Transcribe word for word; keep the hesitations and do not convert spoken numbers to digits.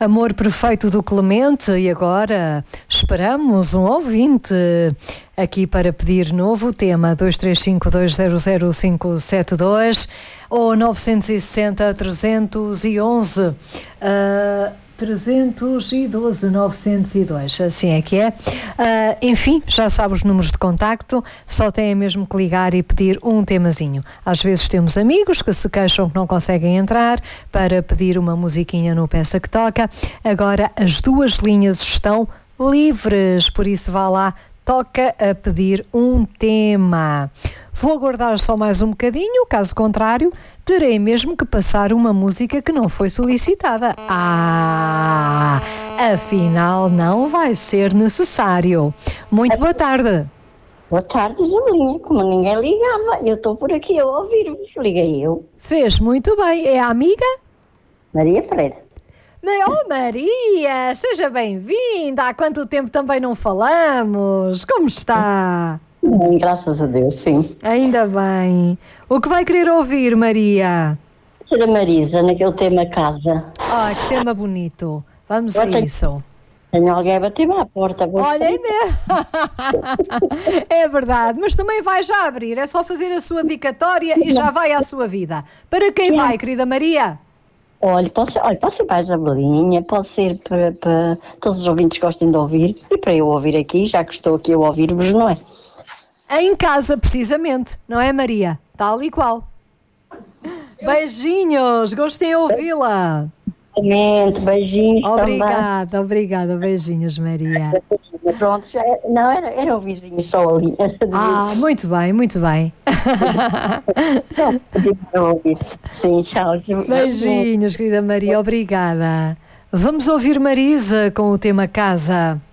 Amor Perfeito do Clemente. E agora esperamos um ouvinte aqui para pedir novo tema. Dois três cinco, dois zero zero, cinco sete dois ou nove seis zero, três um um uh, trezentos e doze, novecentos e dois, assim é que é. Uh, enfim, já sabe os números de contacto, só tem mesmo que ligar e pedir um temazinho. Às vezes temos amigos que se queixam que não conseguem entrar para pedir uma musiquinha no Peça que Toca. Agora as duas linhas estão livres, por isso vá lá, toca a pedir um tema. Vou aguardar só mais um bocadinho, caso contrário, terei mesmo que passar uma música que não foi solicitada. Ah, afinal não vai ser necessário. Muito boa tarde. Boa tarde, Jamelinha. Como ninguém ligava, eu estou por aqui a ouvir-vos. Liguei eu. Fez muito bem. É a amiga? Maria Freire. Oh, Maria, seja bem-vinda. Há quanto tempo também não falamos? Como está? Bem, graças a Deus, sim. Ainda bem. O que vai querer ouvir, Maria? Ser a Marisa, naquele tema casa. Ah, que tema bonito. Vamos a tenho, isso. Tenho alguém a bater-me à porta. Olha, é mesmo. É verdade, mas também vai já abrir. É só fazer a sua dedicatória e já vai à sua vida. Para quem Sim. vai, querida Maria? Olha, pode ser, olha, pode ser para a Jamelinha, pode ser para, para todos os ouvintes que gostem de ouvir e para eu ouvir aqui, já que estou aqui a ouvir-vos, não é? Em casa, precisamente, não é, Maria? Tal e qual. Beijinhos, gostei de ouvi-la. Exatamente, beijinhos. Obrigada, também. obrigada, beijinhos, Maria. Pronto, já, não, era, era o vizinho só ali. Ah, muito bem, muito bem. Sim, tchau. Beijinhos, querida Maria, obrigada. Vamos ouvir Marisa com o tema Casa.